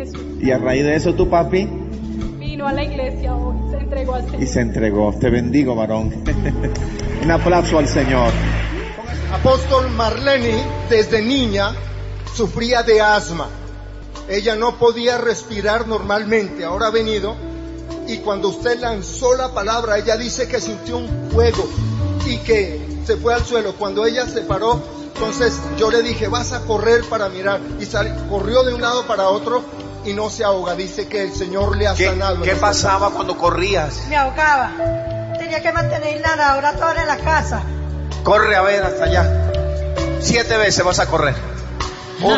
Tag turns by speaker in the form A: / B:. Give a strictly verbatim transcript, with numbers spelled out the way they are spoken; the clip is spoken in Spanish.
A: Jesús.
B: Y a raíz de eso tu papi
A: Vino a la iglesia hoy, se entregó al Señor.
B: y se entregó. Te bendigo, varón. Un aplauso al Señor.
C: Apóstol Marlene, desde niña, sufría de asma. Ella no podía respirar normalmente. Ahora ha venido y cuando usted lanzó la palabra, ella dice que sintió un fuego y que se fue al suelo. Cuando ella se paró, entonces yo le dije, vas a correr para mirar. Y sal, corrió de un lado para otro y no se ahoga. Dice que el Señor le ha
D: ¿Qué,
C: sanado.
D: ¿qué pasaba caso. cuando corrías?
E: Me ahogaba. Tenía que mantener la nadadora toda en la casa.
D: Corre a ver hasta allá. Siete veces vas a correr.